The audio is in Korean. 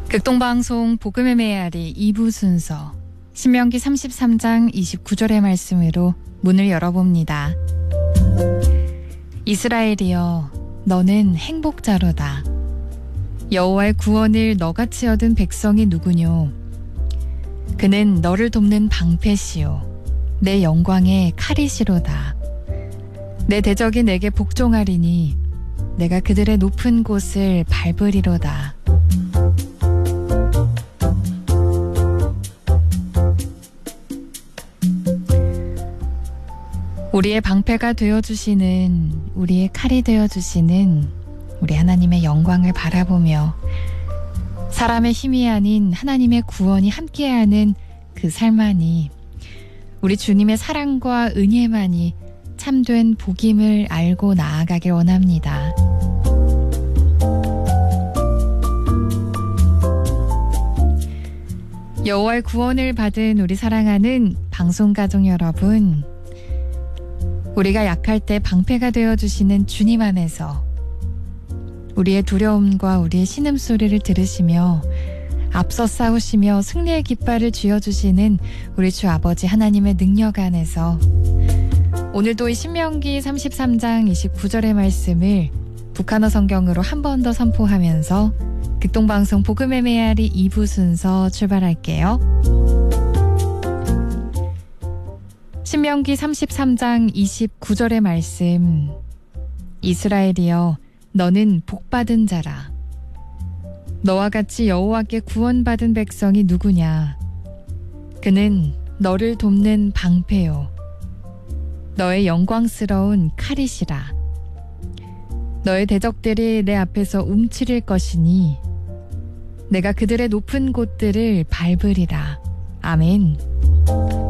극동방송 복음의 메아리 2부 순서 신명기 33장 29절의 말씀으로 문을 열어봅니다. 이스라엘이여 너는 행복자로다. 여호와의 구원을 너같이 얻은 백성이 누구뇨? 그는 너를 돕는 방패시요 내 영광의 칼이시로다. 내 대적이 내게 복종하리니 내가 그들의 높은 곳을 밟으리로다. 우리의 방패가 되어주시는, 우리의 칼이 되어주시는 우리 하나님의 영광을 바라보며 사람의 힘이 아닌 하나님의 구원이 함께하는 그 삶만이, 우리 주님의 사랑과 은혜만이 참된 복임을 알고 나아가길 원합니다. 여호와의 구원을 받은 우리 사랑하는 방송가족 여러분, 우리가 약할 때 방패가 되어주시는 주님 안에서 우리의 두려움과 우리의 신음소리를 들으시며 앞서 싸우시며 승리의 깃발을 쥐어주시는 우리 주 아버지 하나님의 능력 안에서 오늘도 이 신명기 33장 29절의 말씀을 북한어 성경으로 한 번 더 선포하면서 극동방송 복음의 메아리 2부 순서 출발할게요. 신명기 33장 29절의 말씀. 이스라엘이여 너는 복받은 자라. 너와 같이 여호와께 구원받은 백성이 누구냐? 그는 너를 돕는 방패요 너의 영광스러운 칼이시라. 너의 대적들이 내 앞에서 움츠릴 것이니 내가 그들의 높은 곳들을 밟으리라. 아멘.